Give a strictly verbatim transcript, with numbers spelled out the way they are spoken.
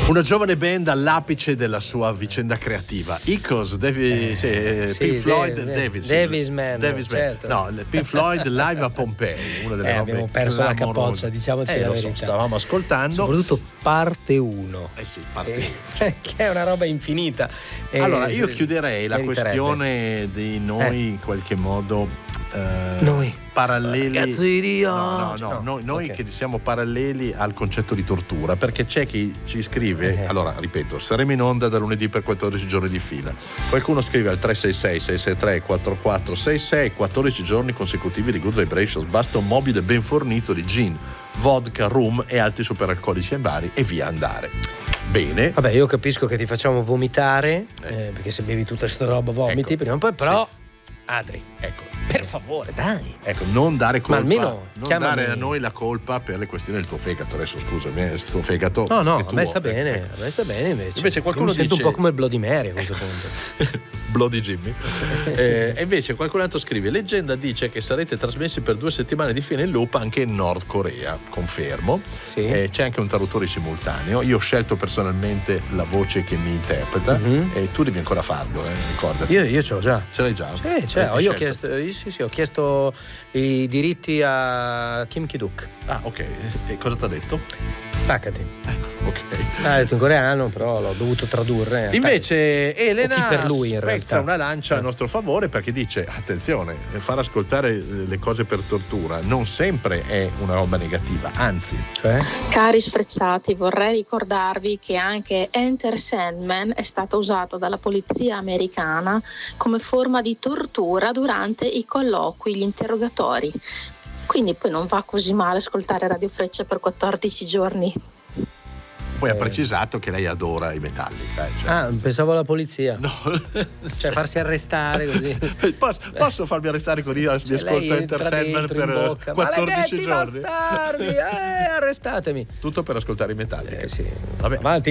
Una giovane band all'apice della sua vicenda creativa. Icos, Davi, eh, cioè, sì, Pink Floyd, Dav- Davis. Davis Man, Davis Man. certo. No, Pink Floyd live a Pompei, una delle Eh, robe abbiamo perso la clamorose. capoccia, diciamoci eh, la lo verità. So, stavamo ascoltando. Soprattutto parte uno. Eh sì, parte eh, uno. che è una roba infinita. Allora, eh, io chiuderei la questione di noi eh. in qualche modo eh, noi paralleli. Ragazzi di no, no, no, no. noi, noi Okay. che siamo paralleli al concetto di tortura, perché c'è chi ci scrive, eh. allora ripeto, saremo in onda da lunedì per quattordici giorni di fila. Qualcuno scrive al tre sei sei sei sei tre quattro quattro sei sei, quattordici giorni consecutivi di Good Vibrations, basta un mobile ben fornito di gin, vodka, rum e altri superalcolici e vari e via andare. Bene. Vabbè, io capisco che ti facciamo vomitare, Eh. eh, perché se bevi tutta sta roba vomiti Ecco. prima o poi, però Sì. Adri, Ecco. per favore, dai. Ecco, non dare colpa, Ma almeno non chiamami. dare a noi la colpa per le questioni del tuo fegato. Adesso scusami, il tuo fegato No, no, è a tuo. me sta bene, a me sta bene invece. Invece qualcuno Io mi sento dice- un po' come il Bloody Mary a questo punto. Bloody Jimmy. eh, e invece qualcun altro scrive: leggenda dice che sarete trasmessi per due settimane di fine in loop anche in Nord Corea. Confermo. Sì. Eh, c'è anche un traduttore simultaneo. Io ho scelto personalmente la voce che mi interpreta Mhm. e tu devi ancora farlo, eh, ricordati. Io, io ce l'ho già. Ce l'hai già? Sì, cioè, Hai io ho scelto. chiesto, io, sì, sì, ho chiesto i diritti a Kim Ki-duk. Ah, ok. E cosa ti ha detto? Attaccati. Ecco, ok. Ha detto in coreano, però l'ho dovuto tradurre. Invece Elena O chi per lui, in spezza realtà. una lancia a Eh. nostro favore perché dice: attenzione, far ascoltare le cose per tortura non sempre è una roba negativa, anzi. Cioè? Cari sfrecciati, vorrei ricordarvi che anche Enter Sandman è stata usata dalla polizia americana come forma di tortura durante i colloqui, gli interrogatori. Quindi poi non va così male ascoltare Radio Freccia per quattordici giorni. Poi ha Eh. precisato che lei adora i Metallica. Eh, cioè, Ah, pensavo alla polizia. no. Cioè farsi arrestare così. posso, posso farmi arrestare con io? Mi Cioè, ascolto lei Enter entra Sandman dentro in per bocca. quattordici Maledetti giorni. bastardi, eh, arrestatemi. Tutto per ascoltare i Metallica. Eh sì. Vabbè. Avanti.